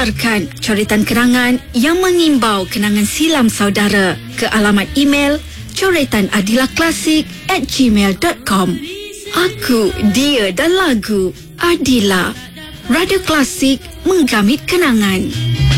Hantarkan coretan kenangan yang mengimbau kenangan silam saudara ke alamat email coretanadilahklasik@gmail.com. Aku, dia dan lagu Adila. Radio Klasik menggamit kenangan.